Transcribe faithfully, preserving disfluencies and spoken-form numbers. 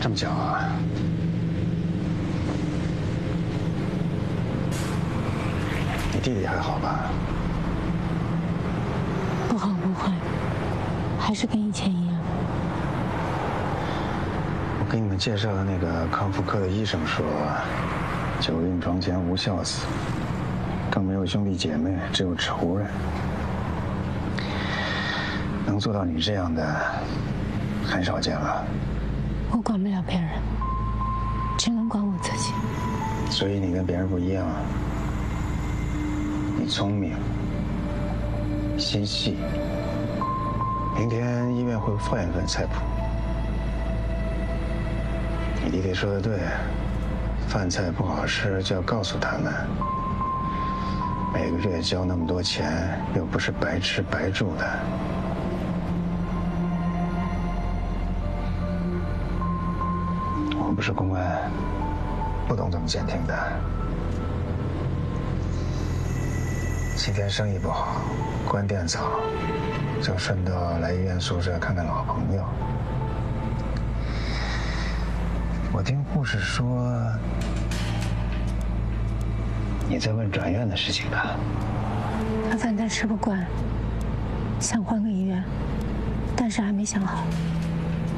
这么巧啊？你弟弟还好吧？ 不好不坏，还是跟以前一样。 我给你们介绍的那个康复科的医生说，久病床前无孝子，更没有兄弟姐妹，只有仇人。能做到你这样的，很少见了。 我管不了别人，只能管我自己。 所以你跟别人不一样，你聪明，心细。明天医院会换一份菜谱。你弟弟说的对，饭菜不好吃就要告诉他们。每个月交那么多钱，又不是白吃白住的。我不是公安，不懂怎么监听的。今天生意不好，关店早，就顺道来医院宿舍看看老朋友。我听护士说，你在问转院的事情吧？ 他饭菜吃不惯，想换个医院，但是还没想好。